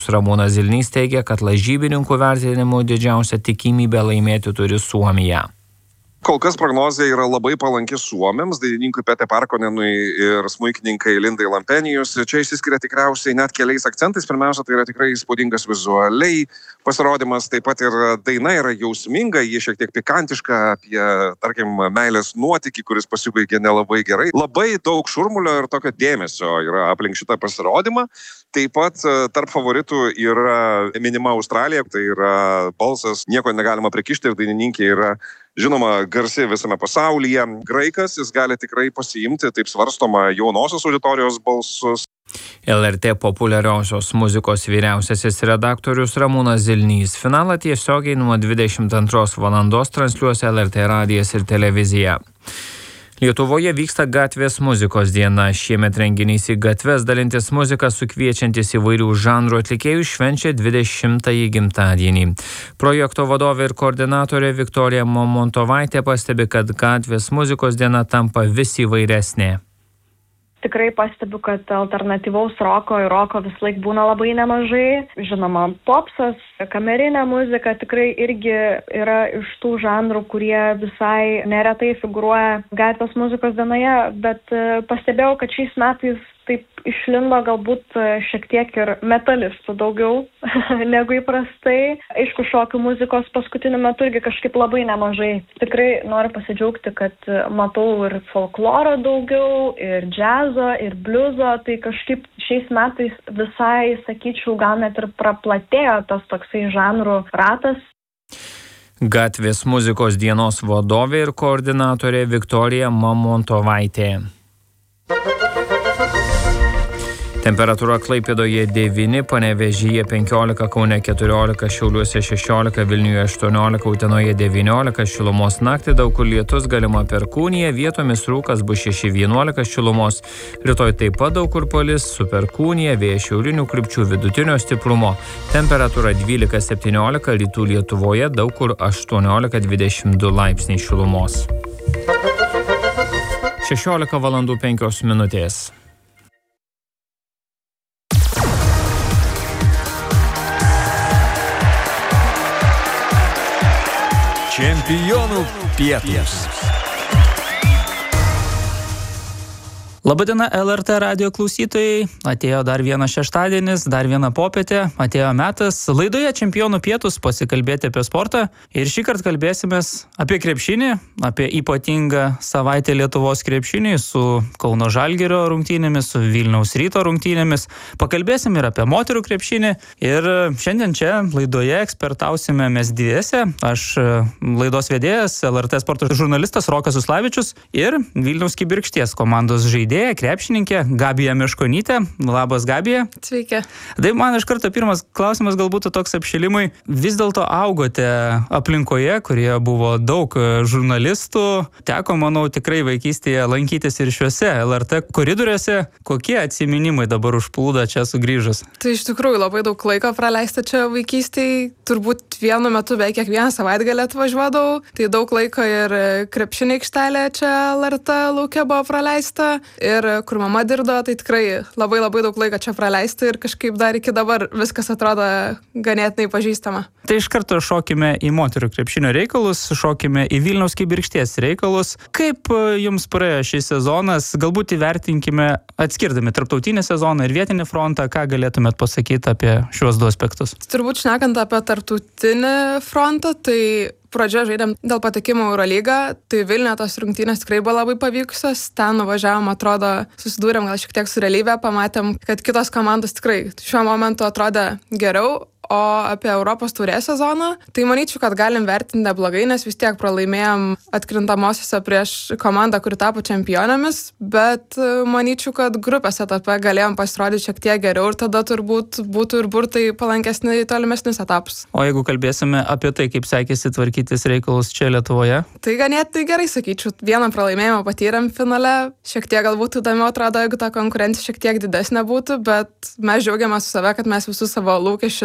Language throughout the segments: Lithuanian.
Ramūnas Zilnys teigia, kad lažybininkų vertinimu didžiausią tikimybę laimėti turi Suomija. Kol kas prognozija yra labai palanki suomiams, dainininkui Pete Parkonenui ir smuikininkai Lindai Lampenijus. Čia išsiskiria tikriausiai net keliais akcentais. Pirmiausia, tai yra tikrai įspūdingas vizualiai pasirodymas, taip pat ir daina yra jausminga, ji šiek tiek pikantiška apie, tarkim, meilės nuotykį, kuris pasibaigė nelabai gerai. Labai daug šurmulio ir tokio dėmesio yra aplink šitą pasirodymą. Taip pat tarp favoritų yra minima Australija, tai yra balsas, nieko negalima prikišti ir dainininkė yra žinoma garsi visame pasaulyje. Graikas, jis gali tikrai pasiimti, taip svarstoma, jaunosios auditorijos balsus. LRT populiariosios muzikos vyriausiasis redaktorius Ramūnas Zilnys. Finalą tiesiogiai nuo 22 valandos transliuos LRT radijas ir televizija. Lietuvoje vyksta gatvės muzikos diena. Šiemet renginys į gatves dalintis muziką sukviečiantis įvairių žanrų atlikėjų švenčia 20-ąjį gimtadienį. Projekto vadovė ir koordinatorė Viktorija Mamontovaitė pastebi, kad gatvės muzikos diena tampa vis įvairesnė. Tikrai pastebiu, kad alternatyvaus roko ir roko vis laik būna labai nemažai. Žinoma, popsas, kamerinė muzika tikrai irgi yra iš tų žanrų, kurie visai neretai figūruoja gatvės muzikos dienoje, bet pastebėjau, kad šiais metais taip išlindo galbūt šiek tiek ir metalistų daugiau negu įprastai. Aišku, šokių muzikos paskutiniu metu irgi kažkaip labai nemažai. Tikrai noriu pasidžiaugti, kad matau ir folkloro daugiau, ir džiazo, ir bliuzo. Tai kažkaip šiais metais visai, sakyčiau, gal net ir praplatėjo tas toksai žanrų ratas. Gatvės muzikos dienos vadovė ir koordinatorė Viktorija Mamontovaitė. Temperatūra Klaipėdoje 9, Panevėžyje 15, Kaune 14, Šiauliuose 16, Vilniuje 18, Utenoje 19 šilumos. Naktį daug kur lietus, galima perkūnija, vietomis rūkas bus 6-11 šilumos. Rytoj taip pat daug kur palis su perkūnija, vėjas šiaurinių krypčių vidutinio stiprumo. Temperatūra 12-17, rytų Lietuvoje daug kur 18-22 laipsniai šilumos. 16 valandų 5 minutės. Čempionų pietūs. Labadiena LRT radijo klausytojai, atėjo dar vienas šeštadienis, dar viena popietė, atėjo metas laidoje Čempionų pietūs pasikalbėti apie sportą ir šįkart kalbėsimės apie krepšinį, apie ypatingą savaitę Lietuvos krepšinį su Kauno Žalgirio rungtynėmis, su Vilniaus Ryto rungtynėmis, pakalbėsim ir apie moterų krepšinį ir šiandien čia laidoje ekspertausime mes dviese, aš laidos vedėjas, LRT sporto žurnalistas Rokas Uslavičius ir Vilniaus Kibirkšties komandos žaidėjas. Krepšininkė Gabija Meškonytė. Labas, Gabija. Sveiki. Tai man iš karto pirmas klausimas galbūt toks apšilimui. Vis dėlto augote aplinkoje, kurioje buvo daug žurnalistų. Teko, manau, tikrai vaikystėje lankytis ir šiuose LRT koridoriuose. Kokie atsiminimai dabar užplūda čia sugrįžus? Tai iš tikrųjų labai daug laiko praleista čia vaikystėje. Turbūt vienu metu beveik kiekvieną savaitgalį atvažiuodavau. Tai daug laiko ir krepšinio aikštelė čia LRT lauke buvo praleista. Ir kur mama dirbo, tai tikrai labai daug laiko čia praleista ir kažkaip dar iki dabar viskas atrodo ganėtinai pažįstama. Tai iš karto šokime į moterų krepšinio reikalus, šokime į Vilniaus Kibirkšties reikalus. Kaip jums praėjo šis sezonas? Galbūt įvertinkime atskirdami tarptautinį sezoną ir vietinį frontą, ką galėtumėt pasakyti apie šiuos du aspektus? Turbūt šnekant apie tarptautinį frontą, tai pradžioje žaidėm dėl patekimo į Eurolygą, tai Vilniuje tos rungtynės tikrai buvo labai pavykusios. Ten nuvažiavom, atrodo, susidūrėm gal šiek tiek su realybė, pamatėm, kad kitos komandos tikrai šiuo momentu atrodė geriau. O apie Europos taurės sezoną, tai manyčiau, kad galim vertinti neblogai, nes vis tiek pralaimėjom atkrintamosiose prieš komandą, kuri tapo čempionėmis, bet manyčiau, kad grupės etape galėjom pasirodyti šiek tiek geriau ir tada turbūt būtų ir burtai palankesni į tolimesnius etapus. O jeigu kalbėsime apie tai, kaip sekėsi tvarkytis reikalus čia Lietuvoje? Tai ganėtinai gerai, sakyčiau. Vieną pralaimėjimą patyrėm finale, šiek tiek galbūt įdomiau atrodo, jeigu ta konkurencija šiek tiek didesnė būtų, bet mes džiaugiamės su save, kad mes visus savo lūkesčius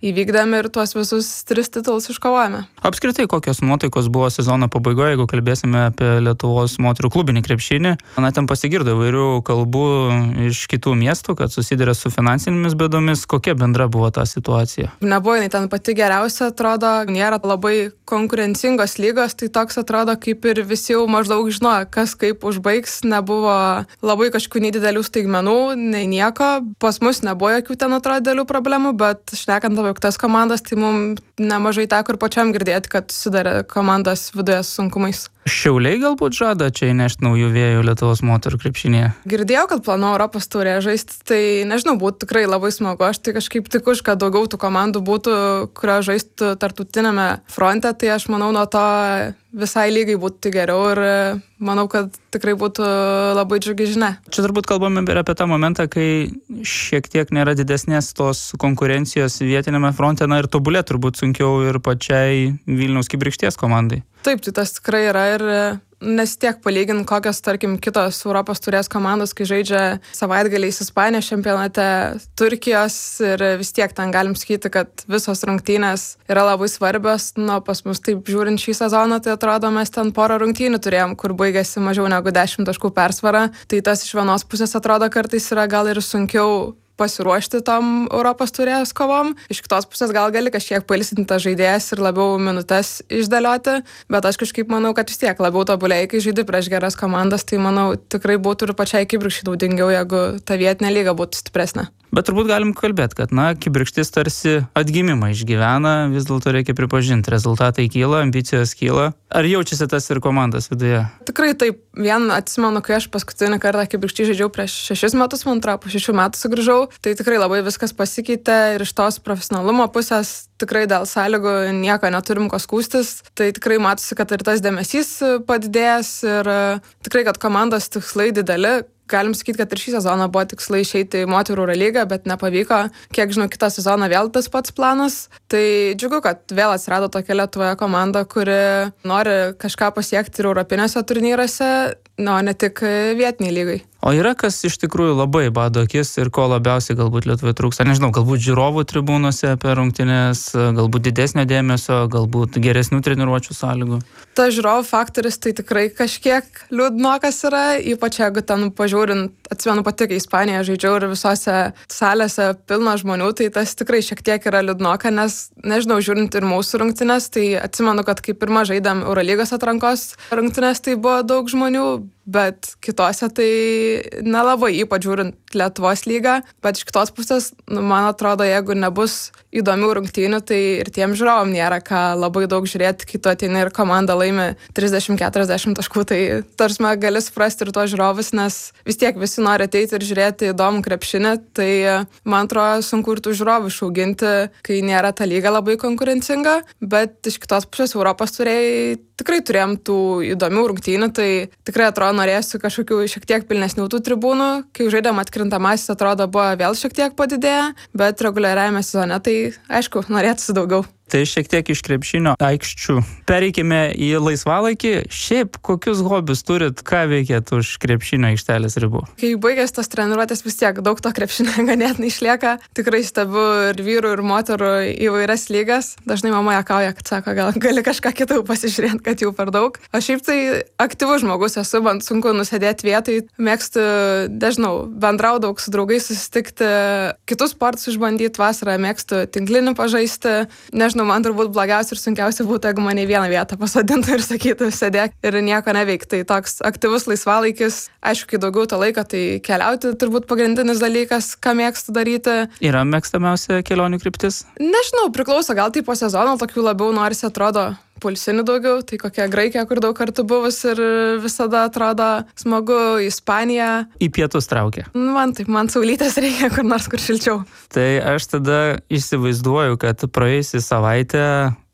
įvykdėme ir tuos visus 3 titulus iškovojame. Apskritai, kokios nuotaikos buvo sezono pabaigoje, jeigu kalbėsime apie Lietuvos moterų klubinį krepšinį? Na, ten pasigirdo įvairių kalbų iš kitų miestų, kad susiduria su finansinėmis bėdomis. Kokia bendra buvo ta situacija? Nebuvo jinai ten pati geriausia, atrodo, nėra labai konkurencingos lygos, tai toks atrodo, kaip ir visi jau maždaug žinojo, kas kaip užbaigs, nebuvo labai kažkokių nei didelių staigmenų, nei nieko. Pas mus nebuvo jokių ten atrodo didelių problemų, bet šnekant apie kitas komandas, tai mums nemažai teko ir pačiam girdėti, kad sudarė komandas viduje su sunkumais. Šiauliai galbūt žada čia įnešti naujų vėjų Lietuvos moterų krepšinėje? Girdėjau, kad planuoja Europos taurėje žaisti, tai nežinau, būtų tikrai labai smagu. Aš tai kažkaip tik už, kad daugiau tų komandų būtų, kurio žaistų tarptautinėme fronte, tai aš manau, nuo to visai lygai būtų geriau ir manau, kad tikrai būtų labai džiugi žinia. Čia turbūt kalbame ir apie tą momentą, kai šiek tiek nėra didesnės tos konkurencijos vietinėme fronte, na ir tobulėt turbūt sunkiau ir pačiai Vilniaus Kibirkšties komandai. Taip, tai tas tikrai yra ir nes tiek palygint kokios, tarkim, kitos Europos taurės komandos, kai žaidžia savaitgaliais Ispanijos čempionate, Turkijos ir vis tiek ten galim sakyti, kad visos rungtynės yra labai svarbios. Nu, pas mus taip žiūrint šį sezoną, tai atrodo, mes ten porą rungtynių turėjom, kur baigėsi mažiau negu 10 taškų persvara. Tai tas iš vienos pusės atrodo kartais yra gal ir sunkiau pasiruošti tom Europos taurės kovom. Iš kitos pusės gal gali kažkiek pailsinti tą žaidėjas ir labiau minutes išdėlioti, bet aš kažkaip manau, kad vis tiek labiau tobulėjai, kai žaidi prieš geras komandas, tai manau tikrai būtų ir pačiai Kibirkščiai naudingiau, jeigu ta vietinė lyga būtų stipresnė. Bet turbūt galim kalbėti, kad, na, Kibirkštis tarsi atgimimą išgyvena, vis dėlto reikia pripažinti, rezultatai kyla, ambicijos kyla. Ar jaučiasi tas ir komandos viduje? Tikrai taip. Vien atsimenu, kai aš paskutinį kartą Kibirkštį žaidžiau prieš 6 metus, man atrodo, po 6 metų sugrįžau, tai tikrai labai viskas pasikeitė ir iš tos profesionalumo pusės tikrai dėl sąlygų nieko neturim ko skųstis. Tai tikrai matosi, kad ir tas dėmesys padidėjęs ir tikrai, kad komandos tikslai dideli. Galim sakyti, kad ir šį sezoną buvo tikslai išeiti į moterų Eurolygą, bet nepavyko. Kiek žinau, kitą sezoną vėl tas pats planas. Tai džiugu, kad vėl atsirado tokia Lietuvoje komanda, kuri nori kažką pasiekti ir europinėse turnyruose, o ne tik vietiniai lygai. O yra kas iš tikrųjų labai bado akis ir ko labiausiai galbūt Lietuvoje trūksta? Nežinau, galbūt žiūrovų tribūnose per rungtynes, galbūt didesnio dėmesio, galbūt geresnių treniruočių sąlygų? Ta žiūrovų faktoris tai tikrai kažkiek liūdnokas yra, ypač jeigu ten pažiūrint, atsimenu pati, kai Ispanijoje žaidžiau ir visose salėse pilna žmonių, tai tas tikrai šiek tiek yra liūdnoka, nes, nežinau, žiūrint ir mūsų rungtynes, tai atsimenu, kad kai pirmą žaidėm Eurolygos atrankos rungtynes, tai buvo daug žmonių, bet kitose tai nelabai, ypač žiūrint Lietuvos lygą, bet iš kitos pusės, man atrodo, jeigu nebus įdomių rungtynių, tai ir tiem žiūrovam nėra ką labai daug žiūrėti, kai tu ateini ir komanda laimi 30-40 taškų, tai tarsi gali suprasti ir tuos žiūrovus, nes vis tiek visi nori ateiti ir žiūrėti įdomų krepšinį, tai man atrodo sunku ir tų žiūrovų išauginti, kai nėra ta lyga labai konkurencinga, bet iš kitos pusės Europos turėjai tikrai turėjom tų įdomių rungtynių, tai tikrai atrodo norėsiu kažkokių šiek tiek pilnesnių tų tribūnų, kai žaidėm atkrintamasis atrodo buvo vėl šiek tiek padidėję, bet reguliariajame sezone tai aišku, norėtųsi daugiau. Tai šiek tiek iš krepšinio aikščių. Pereikime į laisvalaikį. Šiaip kokius hobius turit, ką veikėt už krepšinio aikštelės ribų? Kai baigęs tos treniruotės vis tiek daug to krepšinio ganėtinai išlieka. Tikrai stebiu ir vyrų, ir moterų įvairias lygas. Dažnai mama juokauja, kad sako, gal gali kažką kitą pasižiūrėti, kad jau per daug. Aš šiaip tai aktyvus žmogus esu, man sunku nusėdėti vietai. Mėgstu, nežinau, bendrauti daug su draugais, susitikti, kitus sportus išbandyti vasarą, mėgstu tinklinį pažaisti. Nežinau, man turbūt blogiausia ir sunkiausia būtų, jeigu mane į vieną vietą pasodintų ir sakytų, sėdėk ir nieko neveik. Tai toks aktyvus laisvalaikis, aišku, kai daugiau to laiko, tai keliauti turbūt pagrindinis dalykas, ką mėgstu daryti. Yra mėgstamiausia kelionių kryptis? Nežinau, priklauso, gal tai po sezono tokių labiau norisi atrodo pulsinių daugiau, tai kokia Graikija, kur daug kartų buvus ir visada atrodo smagu, Ispanija. Į pietus traukia. Man taip, man saulytės reikia kur nors, kur šilčiau. Tai aš tada įsivaizduoju, kad praėjusią savaitę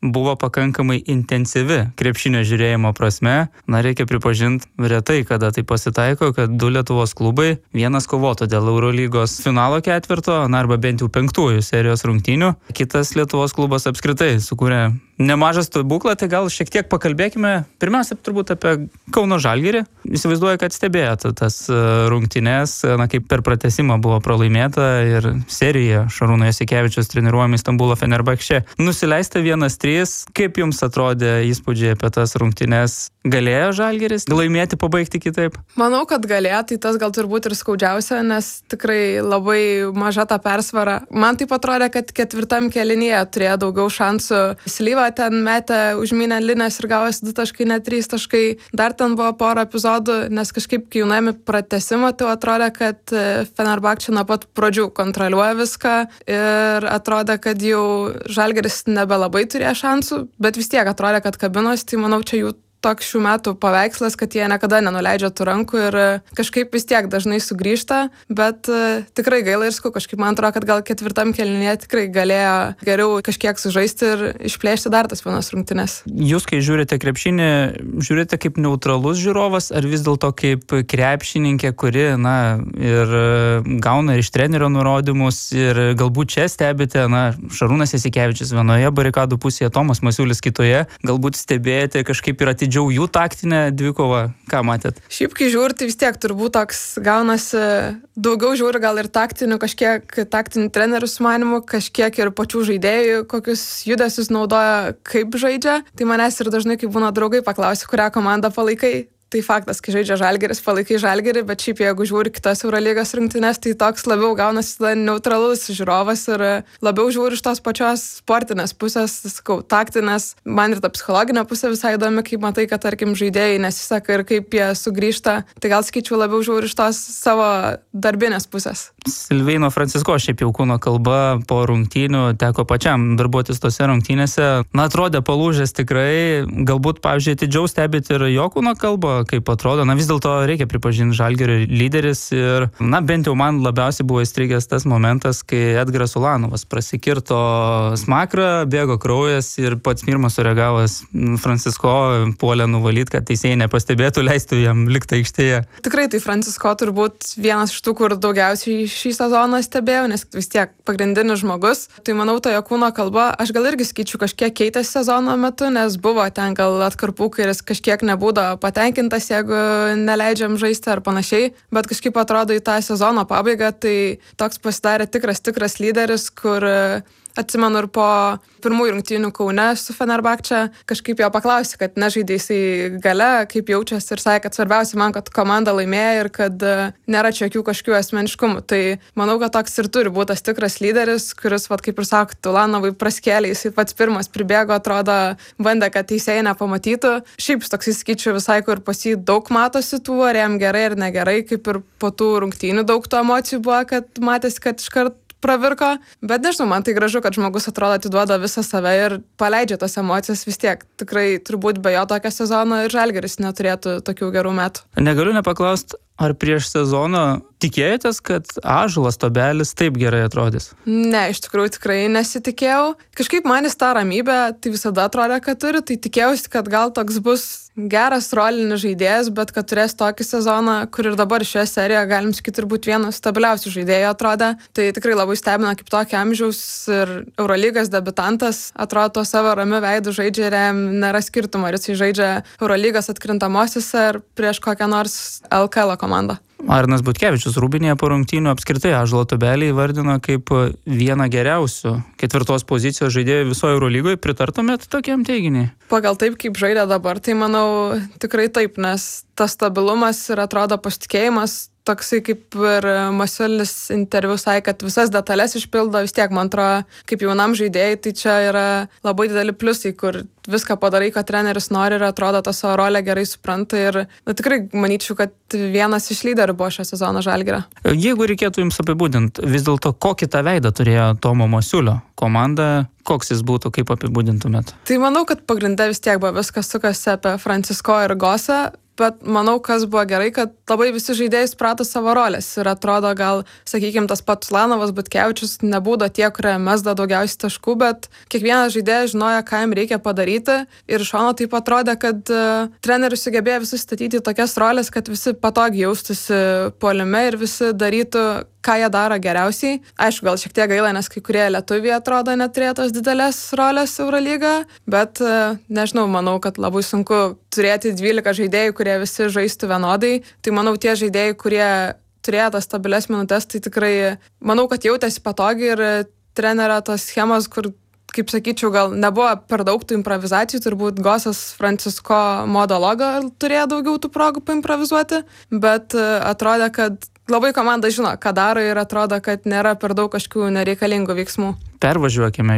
buvo pakankamai intensyvi krepšinio žiūrėjimo prasme. Na, reikia pripažinti, retai kada tai pasitaiko, kad du Lietuvos klubai, vienas kovoto dėl Eurolygos finalo ketvirto, arba bent jau 5 serijos rungtynių, kitas Lietuvos klubas apskritai sukūrė nemažą stebuklą, tai gal šiek tiek pakalbėkime pirmiausia turbūt apie Kauno Žalgirį. Įsivaizduoju, kad stebėjote tas rungtynes, kaip per pratęsimą buvo pralaimėta ir serija Šarūno Jasikevičiaus treniruojami Stambulo Fenerbahče. Nusileista 1-3. Kaip jums atrodė įspūdžiai apie tas rungtynes? Galėjo Žalgiris laimėti, pabaigti kitaip? Manau, kad galėjo, tai tas gal turbūt ir skaudžiausia, nes tikrai labai maža ta persvara. Man taip atrodė, kad 4 kėlinyje turėjo daugiau šansų. Slyva ten metė užmynę linės ir gavosi 2 taškai, ne 3 taškai. Dar ten buvo porą epizodų, nes kažkaip, kai jaunami pratęsimą, tai atrodė, kad Fenerbahče nuo pat pradžių kontroliuoja viską ir atrodė, kad jau Žalgiris nebelabai turėjo šansų, bet vis tiek atrodė, kad kabinos, tai manau, čia jų toks šių metų paveikslas, kad jie niekada nenuleidžia tų rankų ir kažkaip vis tiek dažnai sugrįžta, bet tikrai gaila ir kažkaip man atrodo, kad gal 4 kėlinyje tikrai galėjo geriau kažkiek sužaisti ir išplėšti dar tas vienas rungtynes. Jūs, kai žiūrite krepšinį, žiūrite kaip neutralus žiūrovas ar vis dėlto kaip krepšininkė, kuri, ir gauna iš trenerio nurodymus ir galbūt čia stebite, Šarūnas Jasikevičius vienoje barikadų pusėje, Tomas Masiulis kitoje, galbūt stebėjate kažkaip ir atidžiau jų taktinę dvikovą. Ką matėt? Šiaip, kai žiūri, tai vis tiek turbūt toks gaunasi, daugiau žiūri gal ir taktinių, kažkiek taktinių trenerių sumanimų, kažkiek ir pačių žaidėjų, kokius judesius naudoja, kaip žaidžia. Tai manęs ir dažnai, kai būna draugai, paklausia, kurią komandą palaikai. Tai faktas, kai žaidžia Žalgiris, palaikai Žalgirį, bet šiaip jeigu žiūri kitas Eurolygos rungtynes, tai toks labiau gaunasi neutralus žiūrovas ir labiau žiūri iš tos pačios sportinės pusės, taktinės. Man ir ta psichologinė pusė visai įdomi, kaip matai, kad tarkim žaidėjai nesiseka ir kaip jie sugrįžta. Tai gal sakyčiau labiau žiūri iš tos savo darbinės pusės. Silveino Francisko šiaip jau kūno kalba po rungtynių teko pačiam darbuotis tose rungtynėse. Atrodė palūžęs tikrai, galbūt, pavyzdžiui, atidžiau stebėti ir jo kūno kalbą, kaip atrodo. Vis dėlto reikia pripažinti Žalgirio lyderis ir, bent jau man labiausiai buvo įstrigęs tas momentas, kai Edgaras Ulanovas prasikirto smakrą, bėgo kraujas ir pats pirmas sureagavęs Francisko puolė nuvalyti, kad teisėjai nepastebėtų, leistų jam likti aikštėje. Tikrai tai Francisko turbūt vienas iš tų, kur daugiausiai šį sezoną stebėjau, nes vis tiek pagrindinis žmogus. Tai manau, to jo kūno kalba, aš gal irgi skaičiu kažkiek keitėsi sezono metu, nes buvo ten gal atkarpų, kai jis kažkiek nebūdavo patenkintas, jeigu neleidžiam žaisti ar panašiai, bet kažkaip atrodo į tą sezono pabaigą, tai toks pasidarė tikras lyderis, kur atsimenu ir po pirmųjų rungtynių Kaune su Fenerbahče kažkaip jo paklausė, kad nežaidė jisai gale, kaip jaučiasi ir sakė, kad svarbiausia man, kad komanda laimėjo ir kad nėra čia jokių kažkokių asmeniškumų. Tai manau, kad toks ir turi būti tas tikras lyderis, kuris, kaip ir sako, Ulanovui praskėlė, jisai pats pirmas pribėgo, atrodo, bandė, kad teisėjai nepamatytų. Šiaip toks įskaičiu visai, kur pas jį daug matosi tų, ar jam gerai ar negerai, kaip ir po tų rungtynių daug tų emocijų buvo, kad matėsi, kad iškart pravirko, bet nežinau, man tai gražu, kad žmogus atrodo atiduoda visą save ir paleidžia tos emocijas vis tiek. Tikrai turbūt be jo tokio sezono ir Žalgiris neturėtų tokių gerų metų. Negaliu nepaklausti, ar prieš sezoną tikėjotės, kad Ąžuolas Tobelis taip gerai atrodys? Ne, iš tikrųjų tikrai nesitikėjau. Kažkaip man jis tą ramybę tai visada atrodė, kad turi, tai tikėjausi, kad gal toks bus geras rolinis žaidėjas, bet kad turės tokį sezoną, kur ir dabar šioje serijoje galim sakyti turbūt vienas stabiliausių žaidėjų atrodė. Tai tikrai labai stebina, kaip tokio amžiaus ir Eurolygos debiutantas atrodo to savo ramiu veidu žaidžia ir jam nėra skirtumo, ar jis žaidžia Eurolygos atkrintamosiose ar prieš kokią nors LKL komandą. Arnas Butkevičius Rūbinėje po rungtynių apskritai Ąžuolo Tobelį įvardino kaip vieną geriausių 4 pozicijos žaidėjų visoje Eurolygoje. Pritartumėt tokiam teiginiui? Pagal taip, kaip žaidė dabar, tai manau tikrai taip, nes tas stabilumas ir atrodo pasitikėjimas toksai, kaip ir Masiulis interviu sakė, kad visas detalės išpildo, vis tiek, man atrodo, kaip jaunam žaidėjai, tai čia yra labai dideli pliusai, kur viską padarai, kad treneris nori ir atrodo tą savo rolę gerai supranta ir tikrai manyčiau, kad vienas iš lyderių buvo šio sezono Žalgirio. Jeigu reikėtų jums apibūdinti, vis dėlto kokį tą veidą turėjo Tomo Masiulio komanda, koks jis būtų, kaip apibūdintumėt? Tai manau, kad pagrinde vis tiek buvo viskas sukasi apie Francisko ir Gosą. bet manau, kas buvo gerai, kad labai visi žaidėjai suprato savo rolės ir atrodo gal, sakykime, tas pats Ulanovas, Butkevičius nebūdo tie, kurie mesda daugiausiai taškų, bet kiekvienas žaidėjas žinojo, ką jam reikia padaryti ir iš šono taip atrodė, kad treneris sugebėjo visus statyti į tokias rolės, kad visi patogiai jaustųsi puolime ir visi darytų, ką jie daro geriausiai. Aišku, gal šiek tiek gaila, nes kai kurie lietuviai atrodo neturėjo tos didelės rolės Eurolyga, bet nežinau, manau, kad labai sunku turėti 12 žaidėjų, kurie visi žaistų vienodai. Tai manau, tie žaidėjai, kurie turėjo tas stabilias minutes, tai tikrai manau, kad jautėsi patogiai ir trenerio tos schemos, kur, kaip sakyčiau, gal nebuvo per daug tų improvizacijų, turbūt Gosas Francisko monologo turėjo daugiau tų progų paimprovizuoti, bet atrodė, kad labai komanda žino, ką daro ir atrodo, kad nėra per daug kažkokių nereikalingų veiksmų. Pervažiuokime